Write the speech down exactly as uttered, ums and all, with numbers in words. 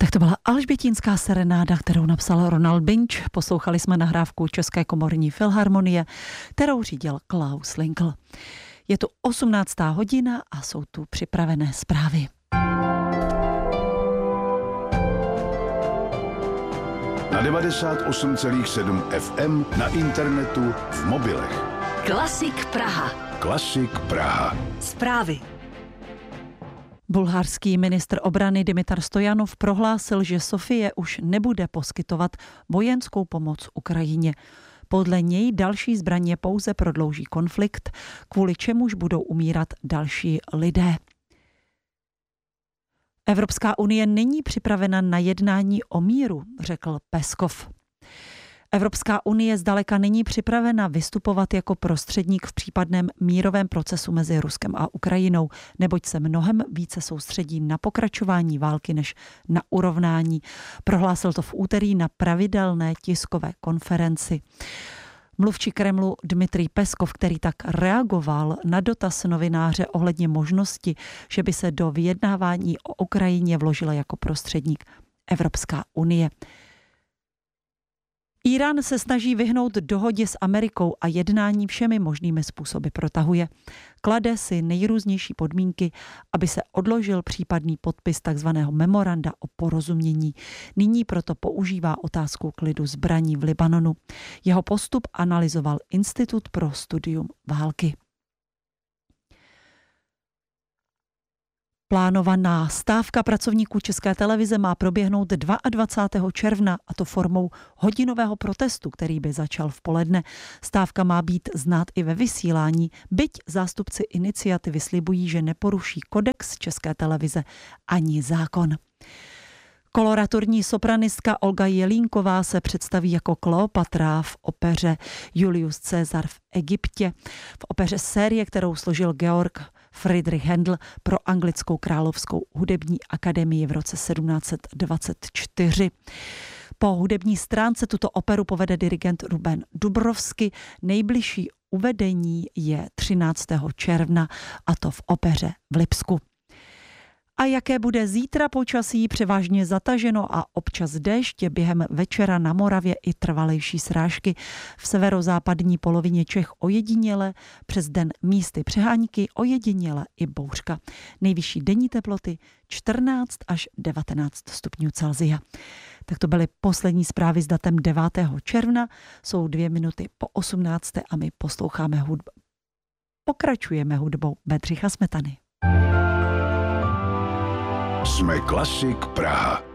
Tak to byla alžbětínská serenáda, kterou napsal Ronald Binč. Poslouchali jsme nahrávku České komorní filharmonie, kterou řídil Klaus Linkl. Je tu osmnáctá hodina a jsou tu připravené zprávy. Na devadesát osm celá sedm F M, na internetu, v mobilech. Klasik Praha. Klasik Praha. Zprávy. Bulharský ministr obrany Dimitar Stojanov prohlásil, že Sofie už nebude poskytovat vojenskou pomoc Ukrajině. Podle něj další zbraně pouze prodlouží konflikt, kvůli čemuž budou umírat další lidé. Evropská unie není připravena na jednání o míru, řekl Peskov. Evropská unie zdaleka není připravena vystupovat jako prostředník v případném mírovém procesu mezi Ruskem a Ukrajinou, neboť se mnohem více soustředí na pokračování války než na urovnání. Prohlásil to v úterý na pravidelné tiskové konferenci. Mluvčí Kremlu Dmitrij Peskov, který tak reagoval na dotaz novináře ohledně možnosti, že by se do vyjednávání o Ukrajině vložila jako prostředník Evropská unie. Írán se snaží vyhnout dohodě s Amerikou a jednání všemi možnými způsoby protahuje. Klade si nejrůznější podmínky, aby se odložil případný podpis takzvaného memoranda o porozumění. Nyní proto používá otázku klidu zbraní v Libanonu. Jeho postup analyzoval Institut pro studium války. Plánovaná stávka pracovníků České televize má proběhnout dvacátého druhého června, a to formou hodinového protestu, který by začal v poledne. Stávka má být znát i ve vysílání, byť zástupci iniciativy slibují, že neporuší kodex České televize ani zákon. Koloraturní sopranistka Olga Jelínková se představí jako Kleopatra v opeře Julius Caesar v Egyptě. V opeře série, kterou složil Georg Friedrich Händel pro anglickou královskou hudební akademii v roce sedmnáct set dvacet čtyři. Po hudební stránce tuto operu povede dirigent Ruben Dubrovsky. Nejbližší uvedení je třináctého června, a to v opeře v Lipsku. A jaké bude zítra počasí? Převážně zataženo a občas déšť, během večera na Moravě i trvalejší srážky. V severozápadní polovině Čech ojediněle, přes den místy přehánky, ojediněle i bouřka. Nejvyšší denní teploty čtrnáct až devatenáct stupňů Celsia. Tak to byly poslední zprávy s datem devátého června. Jsou dvě minuty po osmnácté a my posloucháme hudbu. Pokračujeme hudbou Bedřicha Smetany. Jsme Klasik Praha.